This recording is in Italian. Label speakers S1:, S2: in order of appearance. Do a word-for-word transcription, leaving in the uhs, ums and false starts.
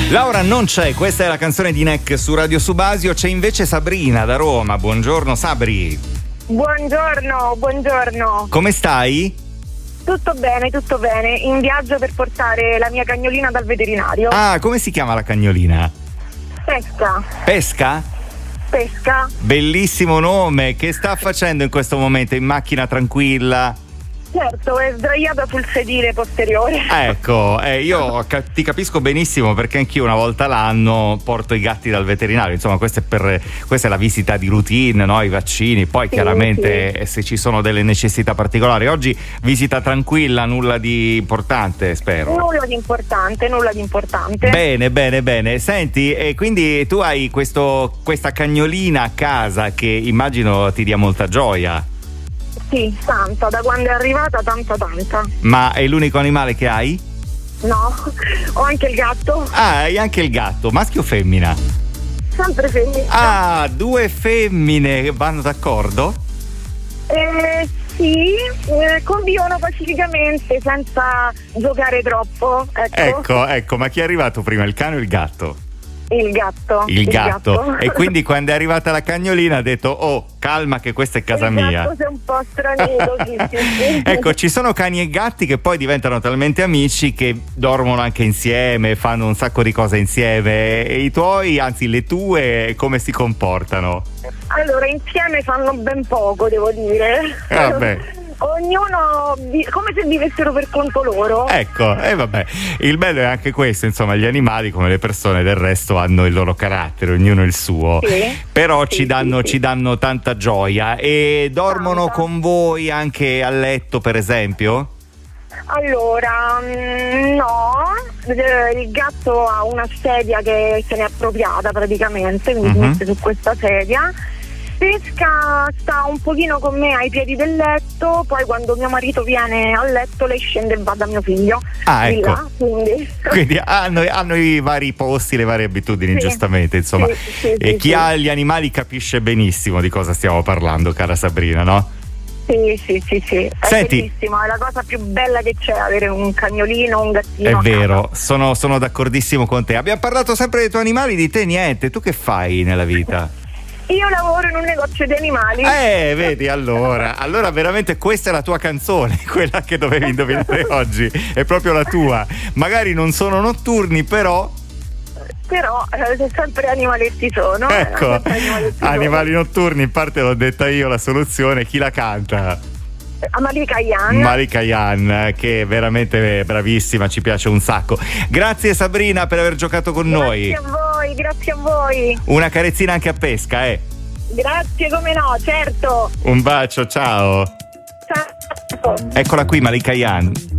S1: Laura non c'è, questa è la canzone di Neck su Radio Subasio, c'è invece Sabrina da Roma. Buongiorno Sabri.
S2: Buongiorno, buongiorno.
S1: Come stai?
S2: Tutto bene, tutto bene. In viaggio per portare la mia cagnolina dal veterinario.
S1: Ah, come si chiama la cagnolina?
S2: Pesca.
S1: Pesca?
S2: Pesca.
S1: Bellissimo nome. Che sta facendo in questo momento? In macchina tranquilla?
S2: Certo, è sdraiata sul sedile posteriore.
S1: Ecco, eh, io ca- ti capisco benissimo, perché anch'io una volta l'anno porto i gatti dal veterinario. Insomma, questa è, per, questa è la visita di routine, no? I vaccini. Poi
S2: sì,
S1: chiaramente
S2: sì.
S1: se ci sono delle necessità particolari. Oggi visita tranquilla, nulla di importante, spero.
S2: Nulla di importante, nulla di importante.
S1: Bene, bene, bene. Senti, e quindi tu hai questo, questa cagnolina a casa che immagino ti dia molta gioia.
S2: Sì, tanta, da quando è arrivata tanta tanta.
S1: Ma è l'unico animale che hai?
S2: No, ho anche il gatto.
S1: Ah, hai anche il gatto, maschio o femmina?
S2: Sempre femmina.
S1: Ah, due femmine vanno d'accordo?
S2: Eh, sì, eh, convivono pacificamente senza giocare troppo. Ecco.
S1: Ecco, ecco, ma chi è arrivato prima, il cane o il gatto?
S2: Il gatto.
S1: Il,
S2: il
S1: gatto.
S2: gatto.
S1: E quindi quando è arrivata la cagnolina ha detto: oh, calma che questa è casa
S2: il
S1: mia.
S2: Il gatto sei un po' straniero, sì, sì, sì.
S1: Ecco, ci sono cani e gatti che poi diventano talmente amici che dormono anche insieme, fanno un sacco di cose insieme. E i tuoi, anzi le tue, come si comportano?
S2: Allora, insieme fanno ben poco, devo dire.
S1: Eh, vabbè.
S2: Ognuno vi- come se vivessero per conto loro.
S1: Ecco, e eh, vabbè, il bello è anche questo, insomma, gli animali come le persone del resto hanno il loro carattere, ognuno il suo.
S2: Sì.
S1: Però
S2: Sì,
S1: ci danno
S2: sì, sì.
S1: ci danno tanta gioia. E dormono
S2: Tanta.
S1: con voi anche a letto, per esempio?
S2: Allora, mm, no, Eh, il gatto ha una sedia che se n'è appropriata praticamente, quindi
S1: Mhm.
S2: si mette su questa sedia. Pesca sta un pochino con me ai piedi del letto, poi quando mio marito viene a letto lei scende e va da mio figlio.
S1: Ah,
S2: Di
S1: ecco.
S2: là, quindi.
S1: Quindi hanno, hanno i vari posti, le varie abitudini,
S2: Sì.
S1: giustamente, insomma.
S2: Sì, sì,
S1: e
S2: sì,
S1: chi
S2: sì.
S1: ha gli animali capisce benissimo di cosa stiamo parlando, cara Sabrina, no?
S2: Sì, sì, sì, sì, è
S1: Senti.
S2: bellissimo, è la cosa più bella che c'è, avere un cagnolino, un gattino.
S1: È
S2: a casa.
S1: vero, sono, sono d'accordissimo con te. Abbiamo parlato sempre dei tuoi animali, di te niente. Tu che fai nella vita?
S2: Io lavoro in un negozio di animali.
S1: Eh, vedi, allora, allora veramente questa è la tua canzone, quella che dovevi indovinare oggi, è proprio la tua. Magari non sono notturni, però
S2: Però eh, sempre animaletti sono. eh,
S1: ecco,
S2: sempre animaletti sono.
S1: animali notturni, in parte l'ho detta io la soluzione, chi la canta?
S2: A Malika Yan.
S1: Malika Yan, che è veramente bravissima, ci piace un sacco. Grazie Sabrina per aver giocato con noi.
S2: Grazie a voi, grazie a voi.
S1: Una carezzina anche a pesca, eh.
S2: Grazie, come no, certo.
S1: Un bacio, ciao.
S2: Ciao.
S1: Eccola qui Malika Yan.